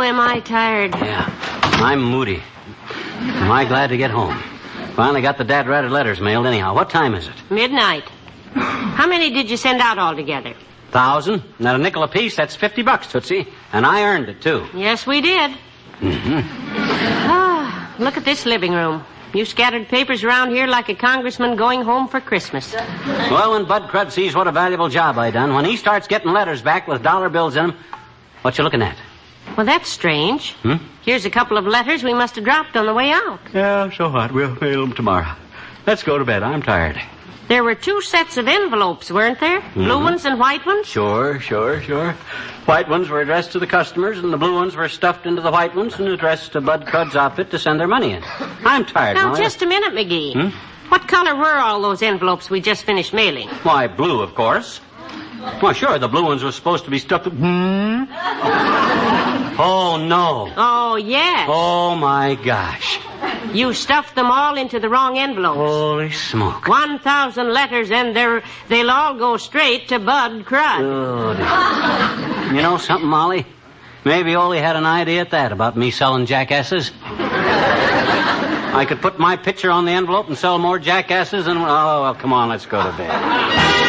am I tired. Yeah, I'm moody. Am I glad to get home? Finally got the dad-ratted letters mailed anyhow. What time is it? Midnight. How many did you send out altogether? 1,000. And at a nickel apiece, that's $50, Tootsie. And I earned it, too. Yes, we did. Ah, look at this living room. You scattered papers around here like a congressman going home for Christmas. Well, when Bud Crud sees what a valuable job I done, when he starts getting letters back with dollar bills in them, what you looking at? Well, that's strange. Here's a couple of letters we must have dropped on the way out. Yeah, so what? We'll mail them tomorrow. Let's go to bed. I'm tired. There were 2 sets of envelopes, weren't there? Blue ones and white ones? Sure. White ones were addressed to the customers, and the blue ones were stuffed into the white ones and addressed to Bud Crud's outfit to send their money in. I'm tired, Now, Molly. just a minute, McGee. What color were all those envelopes we just finished mailing? Why, blue, of course. Well, sure, the blue ones were supposed to be stuffed with... Oh, no. Oh, yes. Oh, my gosh. You stuffed them all into the wrong envelopes. Holy smoke. 1,000 letters, and they'll all go straight to Bud Crud. Oh, dear. You know something, Molly? Maybe Ole had an idea at that about me selling jackasses. I could put my picture on the envelope and sell more jackasses and... Oh, well, come on, let's go to bed.